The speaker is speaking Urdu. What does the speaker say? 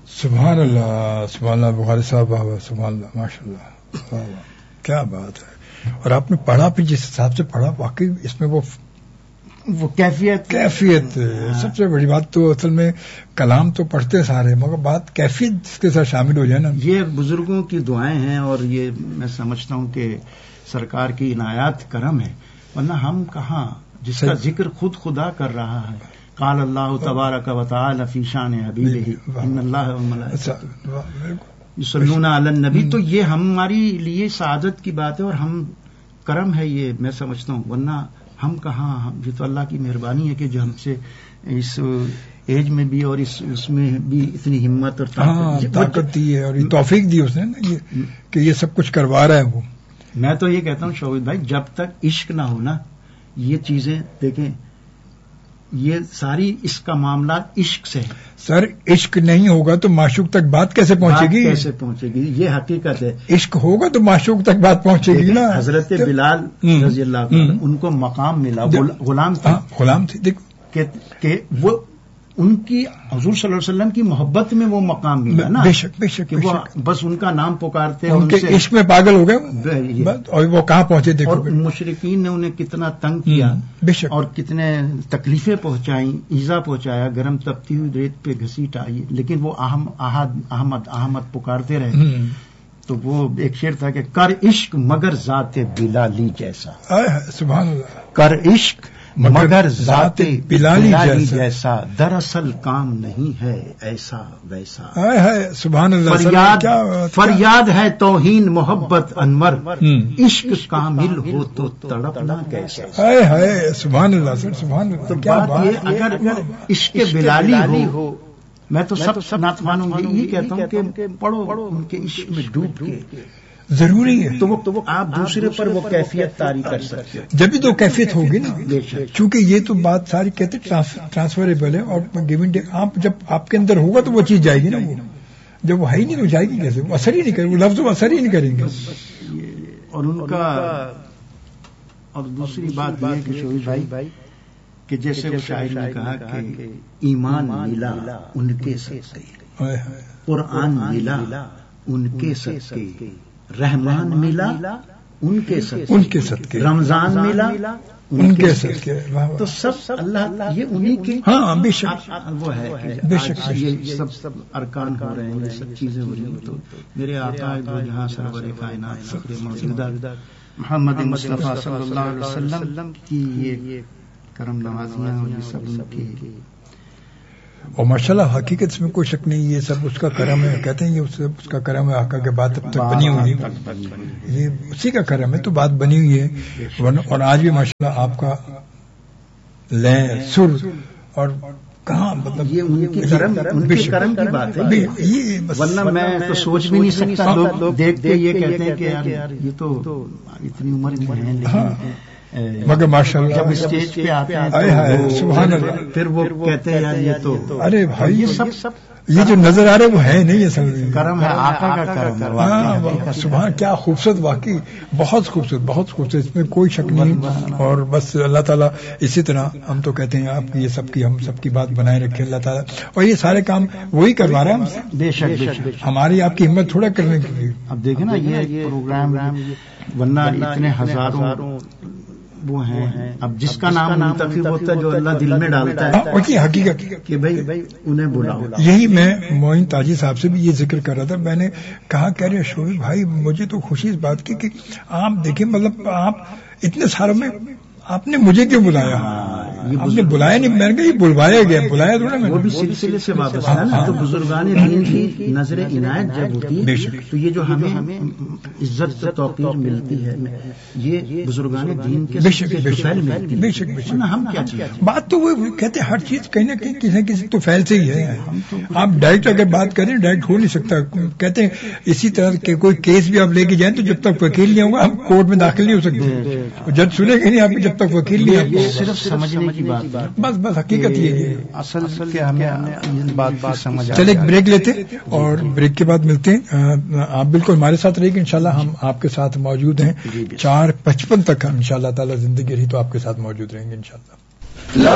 سبحان اللہ بخاری صاحب، سبحان اللہ، ماشاء اللہ، کیا بات ہے. اور آپ نے پڑھا بھی جس حساب سے پڑھا، واقعی اس میں وہ کیفیت سب سے بڑی بات. تو اصل میں کلام تو پڑھتے سارے، مگر بات کیفیت جس کے ساتھ شامل ہو جائے نا. یہ بزرگوں کی دعائیں ہیں، اور یہ میں سمجھتا ہوں کہ سرکار کی عنایات کرم ہے، ورنہ ہم کہاں. جس کا ذکر خود خدا کر رہا ہے، قال اللہ تبارک و تعالی فی شان حبیبہ ان اللہ وملائکتہ یصلون علی النبی. تو یہ ہماری لیے سعادت کی بات ہے، اور ہم کرم ہے یہ، میں سمجھتا ہوں. ورنہ ہم کہاں، یہ تو اللہ کی مہربانی ہے کہ جو ہم سے اس ایج میں بھی اور اس میں بھی اتنی ہمت اور طاقت دی ہے، اور یہ توفیق دی اس نے نا کہ یہ سب کچھ کروا رہا ہے وہ. میں تو یہ کہتا ہوں شوکت بھائی، جب تک عشق نہ ہونا، یہ چیزیں دیکھیں، یہ ساری اس کا معاملہ عشق سے ہے. سر عشق نہیں ہوگا تو معشوق تک بات کیسے پہنچے گی؟ یہ حقیقت ہے. عشق ہوگا تو معشوق تک بات پہنچے گی نا. حضرت بلال رضی اللہ عنہ ان کو مقام ملا، غلام تھے دیکھو کہ وہ ان کی حضور صلی اللہ علیہ وسلم کی محبت میں وہ مقام ملا نا. بے شک وہ بس ان کا نام پکارتے، ان کے عشق میں پاگل ہو گئے، اور وہ کہاں پہنچے دیکھو. اور مشرکین نے انہیں کتنا تنگ کیا، اور کتنے تکلیفیں پہنچائیں، ایذا پہنچایا، گرم تپتی ہوئی ریت پہ گھسیٹ آئی، لیکن وہ احمد پکارتے رہے. تو وہ ایک شعر تھا کہ کر عشق مگر ذات بلالی جیسا. سبحان اللہ. کر عشق مگر ذات بلالی جیسا، دراصل کام نہیں ہے ایسا ویسا. سبحان اللہ. فریاد ہے توہین محبت انور، عشق کامل ہو تو تڑپنا کیسا. سبحان اللہ سر، سبحان اللہ. تو بات یہ، اگر عشق بلالی ہو، میں تو سب ناتوانوں میں یہ کہتا ہوں کہ پڑھو ان کے عشق میں ڈوب کے، ضروری ہے. تو وہ آپ دوسرے پر وہ کیفیت طاری کر سکتے. جب بھی تو کیفیت ہوگی نا، چونکہ یہ تو بات ساری کہتے ٹرانسفریبل ہے، اور گیون ٹیک آپ جب آپ کے اندر ہوگا تو وہ چیز جائے گی نا. وہ جب وہ ہے ہی نہیں تو جائے گی کیسے؟ وہ اثر ہی نہیں کرے، وہ لفظ اثر ہی نہیں کریں گے. اور ان کا، اور دوسری بات یہ کہ شوکت بھائی کہ جیسے وہ شاعر نے کہا کہ ایمان ملا ان کے صدقے، قرآن ملا ان کے صدقے، رحمان ملا ان کے صدقے، رمضان ملا ان کے صدقے. تو سب اللہ یہ انہی کے. ہاں بے شک وہ ہے، بے شک یہ سب ارکان ہو رہے ہیں، یہ سب چیزیں ہو رہی ہیں. تو میرے آقا دو جہاں سرور کائنات فخر موجودہ محمد مصطفیٰ صلی اللہ علیہ وسلم کی یہ کرم نوازیاں، اور یہ سب ان کی. اور ماشاءاللہ حقیقت اس میں کوئی شک نہیں، یہ سب اس کا کرم ہے. کہتے ہیں یہ اس کا کرم ہے، آقا کے بعد اب تک بنی ہوئی، یہ اسی کا کرم ہے، تو بات بنی ہوئی ہے. اور آج بھی ماشاءاللہ آپ کا لیں سر، اور کہاں مطلب یہ ان کی کرم کی بات ہے. ورنہ میں تو سوچ بھی نہیں سکتا، لوگ دیکھتے یہ کہتے ہیں کہ یار یہ تو اتنی عمر میں ہیں، لیکن مگر ماشاءاللہ جب اسٹیج پہ آتے ہیں سبحان اللہ، پھر وہ کہتے ہیں یار یہ تو، ارے بھائی یہ سب یہ جو نظر آ رہا ہے وہ ہے نہیں، یہ سب کرم ہے، آقا کا کرم ہے. سبحان، کیا خوبصورت، واقعی بہت خوبصورت، بہت خوبصورت، اس میں کوئی شک نہیں. اور بس اللہ تعالیٰ اسی طرح ہم تو کہتے ہیں آپ کی یہ سب کی، ہم سب کی بات بنائے رکھے اللہ تعالیٰ. اور یہ سارے کام وہی کروا رہے ہیں ہم سے. بے شک ہماری آپ کی ہمت تھوڑا کرنے کے لیے. اب دیکھیں نا یہ پروگرام، ورنہ اتنے ہزاروں وہ ہیں. اب جس کا نام منتخب ہوتا ہے، جو اللہ دل میں ڈالتا ہے، حقیقت کہ بھائی انہیں بلاؤ. یہی میں معین تاجی صاحب سے بھی یہ ذکر کر رہا تھا. میں نے کہا کہ ارے شوکت بھائی، مجھے تو خوشی اس بات کی کہ آپ دیکھیں، مطلب آپ اتنے سالوں میں آپ نے مجھے کیوں بلایا؟ آپ نے بلایا نہیں، میں نے کہا یہ بلوایا گیا، بلایا تھوڑا. وہ بھی سلسلے سے وابستہ ہے نا. تو بزرگان دین کی نظر عنایت جب ہوتی ہے، تو یہ جو ہمیں عزت توقیر ملتی ہے، یہ بزرگان دین کے فعل ملتی ہے. بے شک ہم کیا چیز، بات تو وہ کہتے ہیں ہر چیز کہیں نہ کہیں کسی نہ کسی تو فعل سے ہی ہے. آپ ڈائریکٹ اگر بات کریں، ڈائریکٹ ہو نہیں سکتا. کہتے ہیں اسی طرح کہ کوئی کیس بھی آپ لے کے جائیں تو جب تک وکیل نہیں ہوگا ہم کورٹ میں داخل نہیں ہو سکتے. جج سنے گا نہیں آپ کو جب تک وکیل نہیں ہے. صرف سمجھنے کی بات، بس حقیقت یہ ہے. اصل کہ ہمیں بات سمجھ. چلے ایک بریک لیتے اور بریک کے بعد ملتے ہیں. آپ بالکل ہمارے ساتھ رہیے گا، انشاءاللہ ہم آپ کے ساتھ موجود ہیں. 4:55 تک ہم انشاءاللہ تعالی زندگی رہی تو آپ کے ساتھ موجود رہیں گے انشاءاللہ.